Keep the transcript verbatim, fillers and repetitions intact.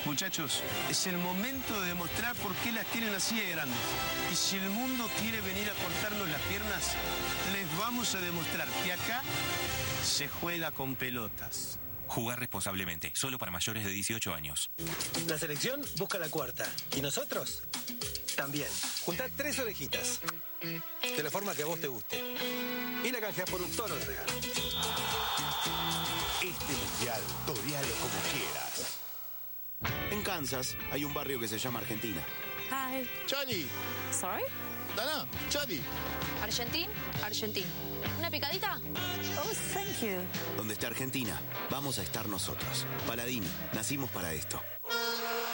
Muchachos, es el momento de demostrar por qué las tienen así de grandes. Y si el mundo quiere venir a cortarnos las piernas, les vamos a demostrar que acá se juega con pelotas. Jugar responsablemente, solo para mayores de dieciocho años. La selección busca la cuarta. ¿Y nosotros? También. Juntá tres orejitas. De la forma que a vos te guste. Y la canjeás por un toro de regalo. Este mundial, torealo como quieras. En Kansas hay un barrio que se llama Argentina. Hi. Charlie. Sorry? Dana, Charlie. Argentín, Argentín. ¿Una picadita? Oh, thank you. Donde está Argentina, vamos a estar nosotros. Paladini, nacimos para esto.